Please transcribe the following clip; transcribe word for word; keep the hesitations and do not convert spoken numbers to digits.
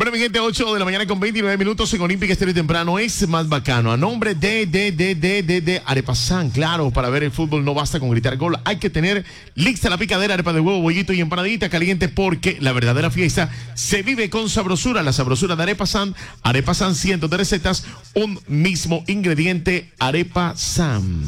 Bueno, mi gente, ocho de la mañana con veintinueve minutos en Olímpica Estéreo Temprano es más bacano. A nombre de, de, de, de, de, de Arepasan, claro, para ver el fútbol no basta con gritar gol. Hay que tener lista la picadera, arepa de huevo, bollito y empanadita caliente, porque la verdadera fiesta se vive con sabrosura. La sabrosura de Arepasan. Arepasan, cientos de recetas, un mismo ingrediente, Arepasan.